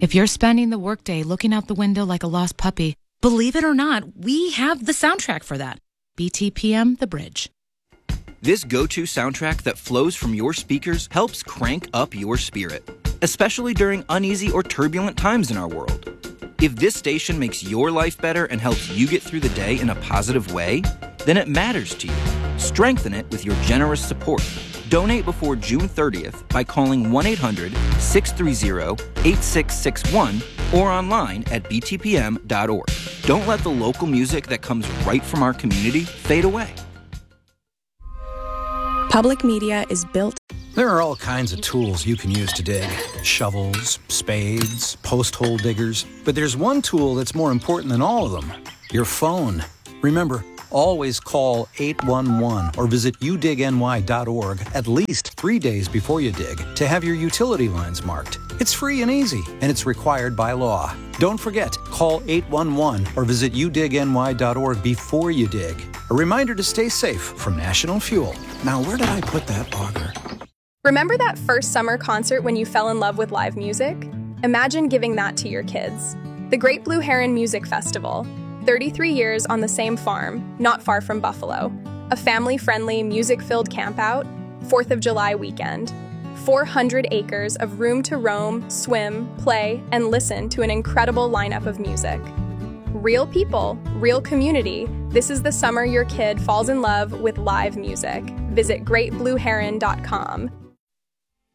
If you're spending the workday looking out the window like a lost puppy, believe it or not, we have the soundtrack for that. BTPM The Bridge. This go-to soundtrack that flows from your speakers helps crank up your spirit, especially during uneasy or turbulent times in our world. If this station makes your life better and helps you get through the day in a positive way, then it matters to you. Strengthen it with your generous support. Donate before June 30th by calling 1-800-630-8661 or online at btpm.org. Don't let the local music that comes right from our community fade away. Public media is built. There are all kinds of tools you can use to dig. Shovels, spades, post hole diggers. But there's one tool that's more important than all of them. Your phone. Remember, always call 811 or visit udigny.org at least 3 days before you dig to have your utility lines marked. It's free and easy, and it's required by law. Don't forget, call 811 or visit udigny.org before you dig. A reminder to stay safe from National Fuel. Now, where did I put that auger? Remember that first summer concert when you fell in love with live music? Imagine giving that to your kids. The Great Blue Heron Music Festival. 33 years on the same farm, not far from Buffalo. A family-friendly, music-filled campout. 4th of July weekend. 400 acres of room to roam, swim, play, and listen to an incredible lineup of music. Real people, real community. This is the summer your kid falls in love with live music. Visit greatblueheron.com.